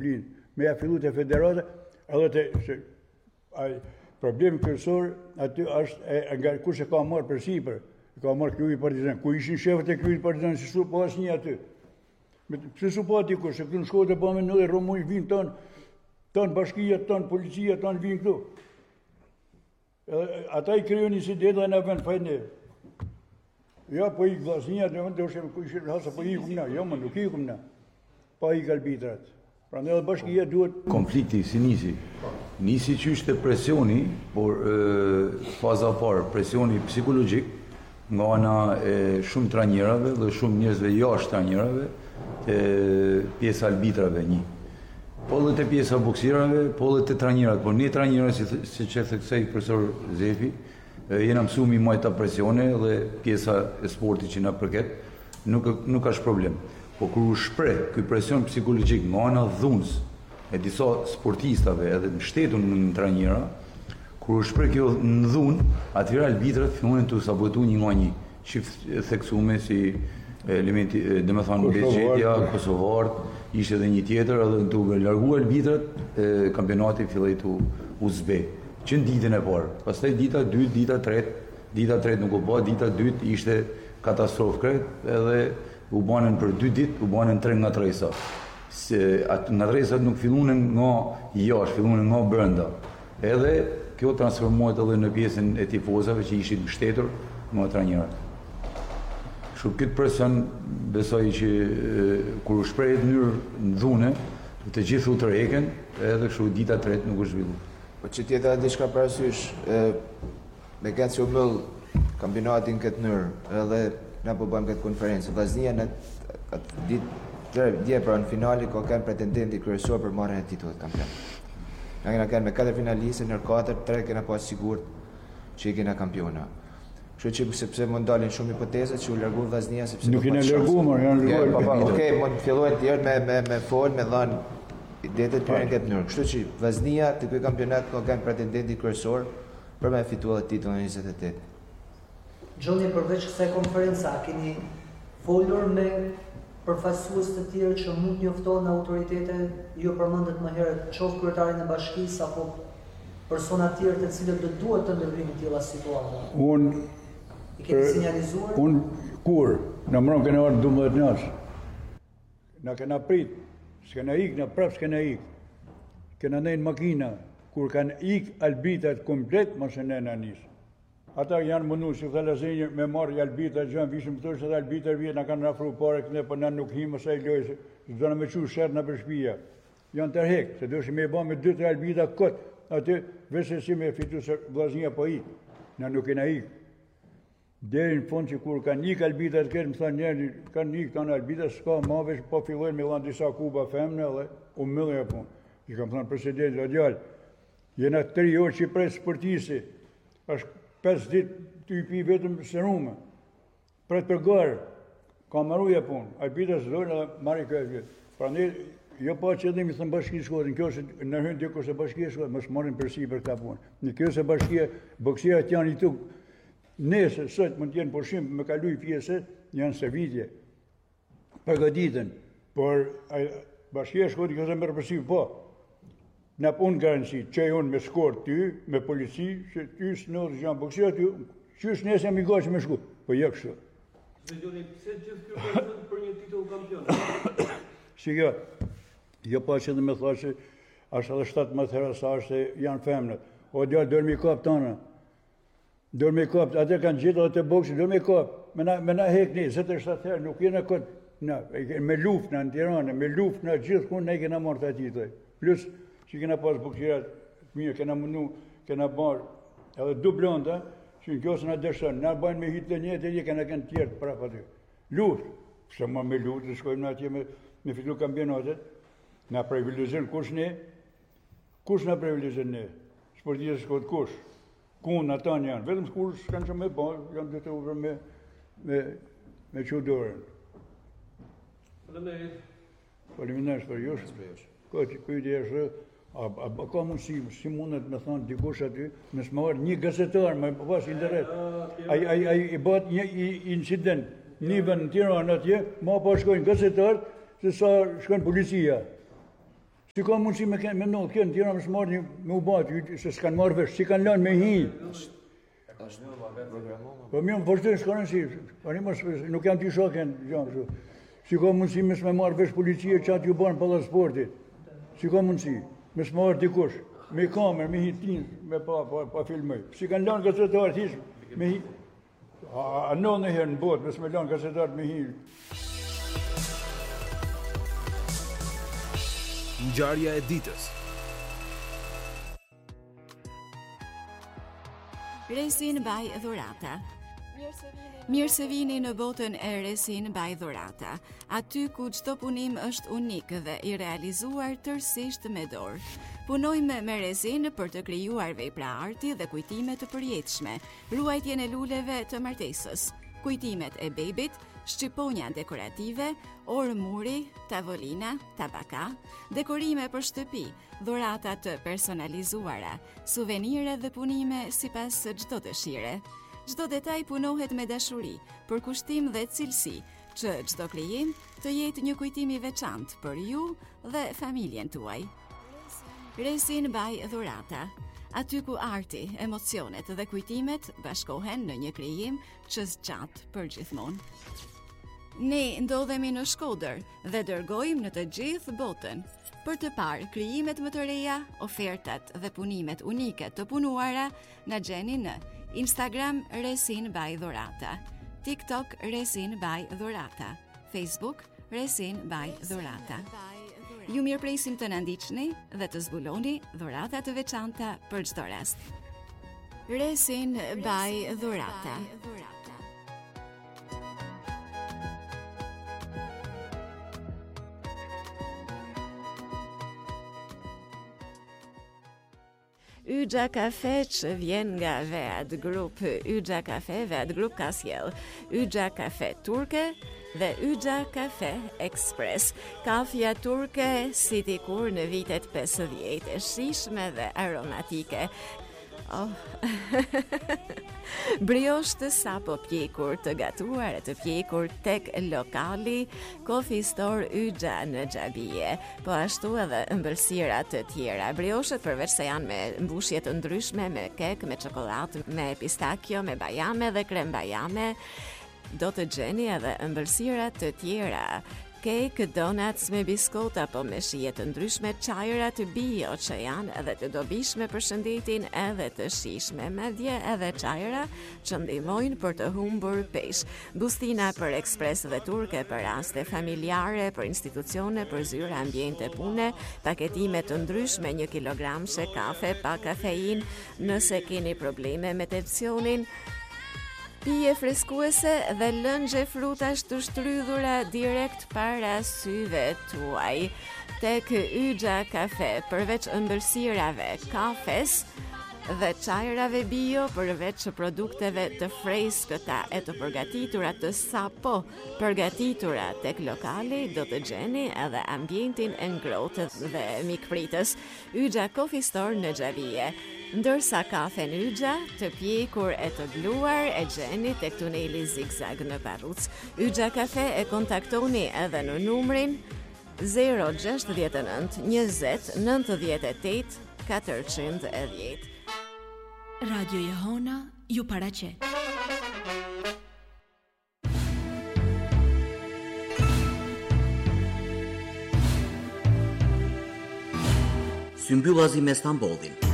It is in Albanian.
disciplinë. Me ja fillu të federata, edhe problemi kryesor aty është nga kush e ka marrë përsipër. Ka marrë kryi Partizan. Ku ishin shefët e kryit Partizan, si su po asnjë aty. Si su po aty kush, se këtu në shkollë të bëmë në dhe Romuj vinë tonë bashkia, tonë policia, tonë vinë këtu. Ata i kryu një si dhe në vend fajt ne. Ja, po i vllaznia, dhe vend të ushem ku ishin hasa, po i ikum na. Jo, më nuk i ikum na. Pa i kalbitrat. Pra në edhe bashkia duhet... Konflikti si nisi. Nisi që ishte presioni, por faza parë, presioni psikologjik, nga ana e shumë trajnerave dhe shumë njerëzve jashtë trajnerave, të pjesa arbitrave një. Po dhe të pjesa boksierave, po dhe të trajnerat. Por një trajnerë, si që theksej profesor Zefi, jena mësu mi majta presione dhe pjesa e sportit që na përket, nuk është problem. Po kur u shpreh ky presion psikologjik nga ana dhunës e disa sportistave edhe në shtetun në trajnera, kur u shpreh kjo në dhunë, atëherë arbitrat filluan të sabotojnë një nga një, çift theksuar si elementi, domethënë Bexhetia, kosovarët, ishte edhe një tjetër, edhe të larguar arbitrat, kampionati filloi të u zbe. Që në ditën e parë, pastaj dita 2, dita 3, dita 3 nuk u bë, dita 2 ishte katastrofë krejt, edhe u banën për 2 ditë, u banën 3 nga tresa. Nga tresat nuk fillunen nga jashtë, fillunen nga brenda. Edhe kjo transformohet edhe në pjesën e tifozave që ishin mbështetur nga trajnerët. Kështu këtë presion besoj që kur u shprehet në mënyrë dhune, të gjithë u tërheqën, edhe kështu dita 3 nuk u zhvillu. Po që tjetër diçka parasysh, me këtë që u mëll kampionatin këtë mënyrë, edhe na po bëjmë këtë konferencë. Vllaznia në atë ditë dje pra në finali ka kanë pretendenti kryesor për marrjen e titullit kampion. Na kena kanë me 4 finalistë, në 4, 3 kena pas sigurt që i kena kampiona. Kështu që sepse mund dalin shumë hipoteza që u largu vllaznia sepse nuk kena larguar, janë larguar. Okej, mund fillojnë të tjerë me fol, me dhënë idetë të në këtë mënyrë. Kështu që vllaznia të ky kampionat ka kanë pretendenti kryesor për me fituar titullin 28. Gjoni, përveç kësaj konferenca, keni folur me përfaqësues të tjerë që mund njoftohen autoritete, ju përmendet më herët qoftë kryetarin e bashkisë apo persona të tjerë të cilët do duhet të ndërhyjnë në tilla situata? I keni sinjalizuar? Kur? Në mron kena orë 12 nash. Na kena prit, s'kena ik, na prap s'kena ik. Kena nejnë makina, kur kanë ik albitat komplet, mos e nëna nisë. Ata janë mundu si thalazenjë me marrë albitra gjënë, vishëm të se dhe albitra vjetë në kanë rafru pare këne, për në nuk himë ose e lojë, se do në me qurë shërë në për shpija. Janë tërhek, se do shi me ba me 2-3 albitra këtë, aty vese si me fitu se vllaznia po ik, në nuk e na ik. Deri në fund që kur kanë ik albitra të kërë, më thënë njerë, kanë ik të në albitra, s'ka ma vesh, po fillojnë me lanë disa kuba femne dhe u mëllë e punë. I kam thënë president, o djallë, jena 3 orë që prej sportisti, është 5 ditë të i pi vetëm serume. Pret për garë, ka marruja punë. Arbitra së dojnë edhe marri këtë vjetë. Pra ne, jo pa që edhe mi thënë bashkisë shkodin, kjo se në hynë diko se bashkisë shkodin, mësë marrin përsi për këta punë. Në kjo se bashkia, boksirat janë i tukë. Nese, sëtë mund t'jenë përshim, me kalu i pjesë, janë servitje. Përgatitën, por bashkia shkodin kjo se mërë përsi, po. Në unë garanci, që unë me skor ty, me polici, që ty së në dhe gjanë boksira ty, që është nesë jam i gaqë me shku, po jë kështë. Dhe Gjoni, pse gjithë kjo përshën për një titull kampion? Shikja, jo pa që dhe me thua që është edhe 17 herë sa është janë femnët. O djallë, dërë mi kap tënë. Dërë mi kap, atë kanë gjithë edhe të boksë, dërë mi kap. Me na hek një, 27 herë, nuk jene këtë, me luft në Tiranë, me luft në gjithë kun, ne kena marrë të titull. Plus, që kena pas boksirat, mirë, kena mundu, kena barë, edhe du blonda, që në kjo se nga dëshën, nga bajnë me hitë të njëtë, e kena kënë tjertë prap aty. Luft, se ma me luft, dhe shkojmë në atje me fitu kampionatet, nga privilegjen kush nga privilegjen ne? Sportistët shkojtë kush? Kun atan janë, vetëm kush kanë që me barë, janë dhe të uvër me qudorën. Faleminderit për jush. Ko që pyjtë e shë, a ka mundësi, si mundet me thonë dikush aty, me s'marë një gazetar, me pas interes. I bat një incident, një vend në Tiranë atje, ma pa shkojnë gazetar, se sa shkojnë policia. Si ka mundësi me ndodhë, kjo në tjera më smarrë me u batë, se s'kanë marrë vesh, si kanë lanë me hi. Po mirë më vazhdojnë s'ka rëndësi, nuk janë t'i shoken, gjamë. Si ka mundësi me s'me marrë vesh policia që atë ju banë pallat sportit. Si ka mundësi, me s'me marrë dikush, me kamerë, me hitin, me pa filmoj. Si kanë lanë gazetarët hish, me hi. A në herë në botë, me s'me lanë gazetarët me hi. Ngjarja e ditës. Resin Baj Dhurata. Mirë se vini në botën e Resin Baj Dhurata, aty ku çdo punim është unik dhe i realizuar tërësisht me dorë. Punojmë me resin për të krijuar vepra arti dhe kujtime të përjetshme, ruajtjen e luleve të martesës, kujtimet e bebit, shqiponja dekorative, orë muri, tavolina, tabaka, dekorime për shtëpi, dhurata të personalizuara, suvenire dhe punime sipas çdo dëshire. Çdo detaj punohet me dashuri, për kushtim dhe cilësi, që çdo krijim të jetë një kujtim i veçantë për ju dhe familjen tuaj. Resin Baj Dhurata, aty ku arti, emocionet dhe kujtimet bashkohen në një krijim që zgjat përgjithmonë. Ne ndodhemi në Shkodër dhe dërgojmë në të gjithë botën. Për të parë krijimet më të reja, ofertat dhe punimet unike të punuara, na gjeni në Instagram Resin Baj Dhurata, TikTok Resin Baj Dhurata, Facebook Resin Baj Dhurata. Ju mirëpresim të na ndiqni dhe të zbuloni dhurata të veçanta për çdo rast. Resin Baj Dhurata. Yxha Kafe që vjen nga Vead Group, Yxha Kafe, Vead Group ka sjell Yxha Kafe turke dhe Yxha Kafe Express. Kafja turke si dikur në vitet 50, e shijshme dhe aromatike. Brioche të sapo pjekur, të gatuar e të pjekur tek lokali Coffee Store Yxha në Xhabie, po ashtu edhe ëmbëlsira të tjera. Brioshet përveç se janë me mbushje të ndryshme, me kek, me çokoladë, me pistakjo, me bajame dhe krem bajame, do të gjeni edhe ëmbëlsira të tjera. Cake, donuts me biskot apo me shije të ndryshme, çajra të bio që janë edhe të dobishme për shëndetin edhe të shijshme, madje edhe çajra që ndihmojnë për të humbur peshë. Bustina për ekspres dhe turke për raste familjare, për institucione, për zyra, ambiente pune, paketime të ndryshme 1 kilogramshe kafe pa kafein, nëse keni probleme me tensionin, pije freskuese dhe lëngje frutash të shtrydhura direkt para syve tuaj. Tek Yxha Kafe, përveç ëmbëlsirave, kafes dhe çajrave bio, përveç produkteve të freskëta e të përgatitura të sapo përgatitura tek lokali, do të gjeni edhe ambientin e ngrohtë dhe mikpritës. Yxha Coffee Store në Xhabie. Ndërsa kafen Yxha, të pjekur e të bluar, e gjeni tek tuneli Zigzag në Parruc. Yxha Kafe e kontaktoni edhe në numrin 069 20 98 410. Radio Jehona ju paraqet. Symbyllazi me Stambollin.